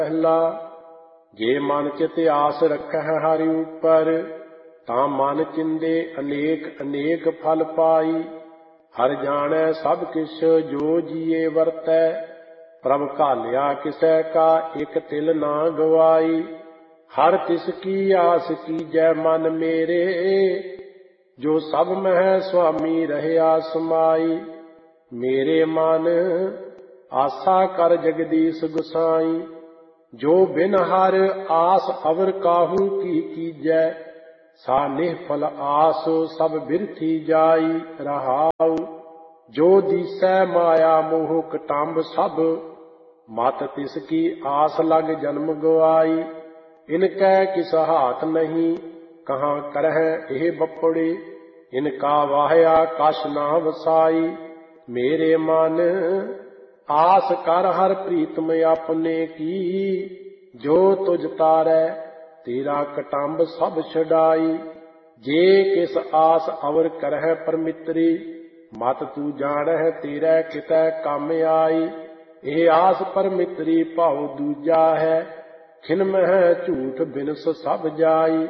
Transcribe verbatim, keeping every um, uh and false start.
पहला जे मन चित आस रखै हरि ऊपर तां मन चिंदे अनेक अनेक फल पाई। हर जानै सब किछ जो जिए वरतै प्रभ घालिया किसै का एक तिल ना गवाई। हर तिसकी आस कीजै मन मेरे जो सब मह स्वामी रहया समाई। मेरे मन आसा कर जगदीश गुसाई जो बिन हर आस अवर काहू की कीजै सा निहफल आस सब बिरथी जाई। रहाऊ जो दिसै माया मोह कटंब सब मत तिसकी आस लग जन्म गवाई। इनकै किस हाथ नहीं कहाँ करह एह बपड़े इनका वाहया कछ ना वसाई। मेरे मन आस कर हर प्रीतम अपने की जो तुझ तारै तेरा कटंब सब छुड़ाई। जे किस आस अवर करह परमित्री मत तू जानह तेरै कितै काम आई। एह आस परमित्री भाव दूजा है खिन मह झूठ बिनस सब जाई।